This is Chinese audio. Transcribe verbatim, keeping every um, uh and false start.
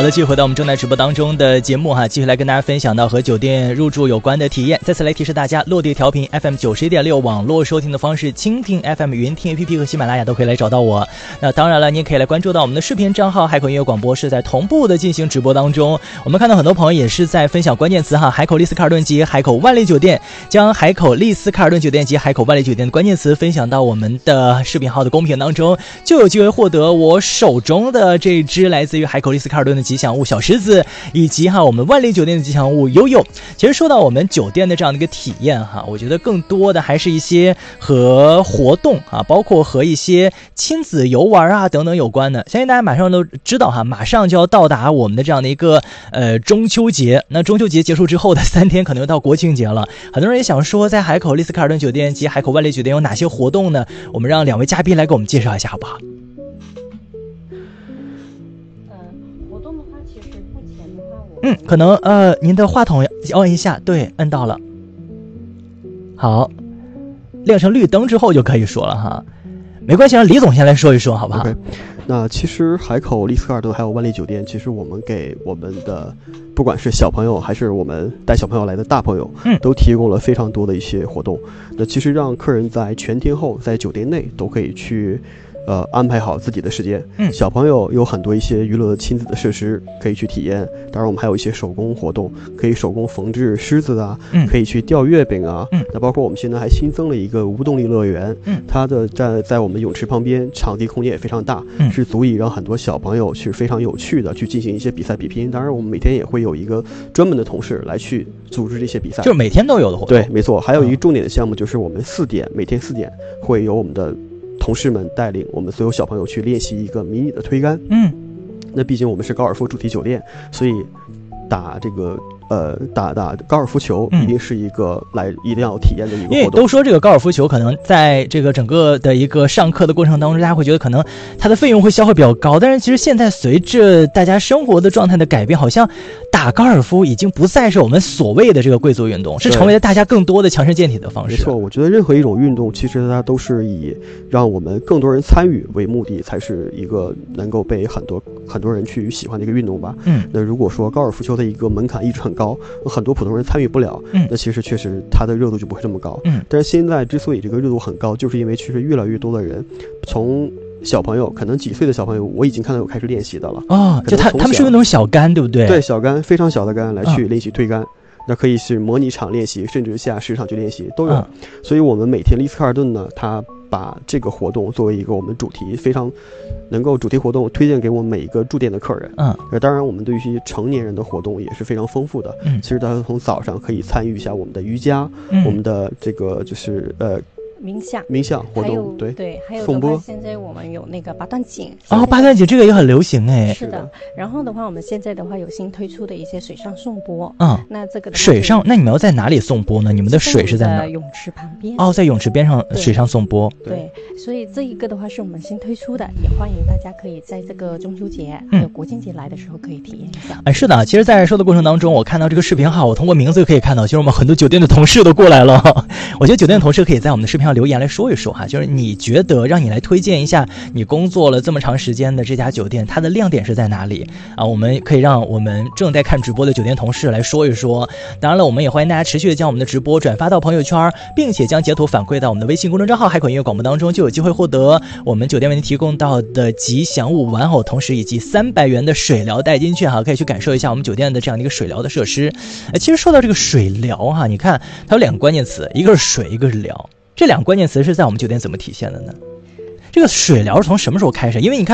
的，继续回到我们正在直播当中的节目哈，继续来跟大家分享到和酒店入住有关的体验。再次来提示大家，落地调频 F M 九十一点六，网络收听的方式，蜻蜓 F M、云听 A P P 和喜马拉雅都可以来找到我。那当然了，你也可以来关注到我们的视频账号海口音乐广播，是在同步的进行直播当中。我们看到很多朋友也是在分享关键词哈，海口丽思卡尔顿及海口万丽酒店，将海口丽思卡尔顿酒店及海口万丽酒店的关键词分享到我们的视频号的公屏当中，就有机会获得我手中的这支来自于海口丽思卡尔顿的吉祥物小狮子，以及哈我们万丽酒店的吉祥物悠悠。其实说到我们酒店的这样的一个体验哈，我觉得更多的还是一些和活动啊，包括和一些亲子游玩啊等等有关的。相信大家马上都知道哈，马上就要到达我们的这样的一个呃中秋节。那中秋节结束之后的三天可能又到国庆节了，很多人也想说在海口丽思卡尔顿酒店及海口万丽酒店有哪些活动呢？我们让两位嘉宾来给我们介绍一下好不好？嗯，可能呃，您的话筒要按一下，对，按到了。好，亮成绿灯之后就可以说了哈。没关系，让李总先来说一说，好不好？ Okay. 那其实海口丽思卡尔顿还有万丽酒店，其实我们给我们的不管是小朋友还是我们带小朋友来的大朋友，嗯，都提供了非常多的一些活动。那其实让客人在全天候在酒店内都可以去呃，安排好自己的时间。嗯，小朋友有很多一些娱乐亲子的设施可以去体验。当然，我们还有一些手工活动，可以手工缝制狮子啊，嗯，可以去吊月饼啊。嗯，那包括我们现在还新增了一个无动力乐园。嗯，它的在在我们泳池旁边，场地空间也非常大，嗯，是足以让很多小朋友是非常有趣的去进行一些比赛比拼。当然，我们每天也会有一个专门的同事来去组织这些比赛， 就是每天都有的活动。 对，没错。还有一个重点的项目就是我们四点，每天四点会有我们的同事们带领我们所有小朋友去练习一个迷你的推杆。嗯，那毕竟我们是高尔夫主题酒店，所以打这个呃打打高尔夫球一定是一个来一定要体验的一个活动。 因为都说这个高尔夫球可能在这个整个的一个上课的过程当中，大家会觉得可能它的费用会消费比较高，但是其实现在随着大家生活的状态的改变，好像打高尔夫已经不再是我们所谓的这个贵族运动，是成为了大家更多的强身健体的方式。 没错，我觉得任何一种运动其实它都是以让我们更多人参与为目的，才是一个能够被很多很多人去喜欢的一个运动吧。嗯，那如果说高尔夫球的一个门槛一直很高，很多普通人参与不了，嗯，那其实确实它的热度就不会这么高。嗯，但是现在之所以这个热度很高，就是因为其实越来越多的人从小朋友，可能几岁的小朋友，我已经看到有开始练习的了。哦， 就他他们是用那种小杆，对不对？ 对，小杆，非常小的杆来去练习推杆。嗯，那可以是模拟场练习，甚至下实场去练习都有。嗯，所以我们每天丽思卡尔顿呢，它把这个活动作为一个我们主题非常能够主题活动推荐给我们每一个住店的客人。嗯，当然我们对于一些成年人的活动也是非常丰富的。嗯，其实大家从早上可以参与一下我们的瑜伽，嗯，我们的这个就是呃。 冥想冥想活动，对对，还有颂钵。 现在我们有那个八段锦哦，八段锦这个也很流行哎。 是的，然后的话，我们现在的话有新推出的一些水上颂钵。 嗯， 那这个水上，那你们要在哪里颂钵呢？你们的水是在哪？ 泳池旁边。 哦，在泳池边上水上颂钵。 对，所以这一个的话是我们新推出的，也欢迎大家可以在这个中秋节还有国庆节来的时候可以体验一下。 哎，是的，其实，在说的过程当中，我看到这个视频号，我通过名字就可以看到，其实我们很多酒店的同事都过来了。我觉得酒店的同事可以在我们的视频上留言来说一说。就是你觉得让你来推荐一下你工作了这么长时间的这家酒店，它的亮点是在哪里啊？我们可以让我们正在看直播的酒店同事来说一说。当然了，我们也欢迎大家持续的将我们的直播转发到朋友圈，并且将截图反馈到我们的微信公众账号海口音乐广播当中，就有机会获得我们酒店为您提供到的吉祥物玩偶，同时以及三百元的水疗代金券哈，可以去感受一下我们酒店的这样的一个水疗的设施。呃，其实说到这个水疗哈，你看它有两个关键词，一个是水，一个是疗。这两个关键词是在我们酒店怎么体现的呢？这个水疗是从什么时候开始？因为你看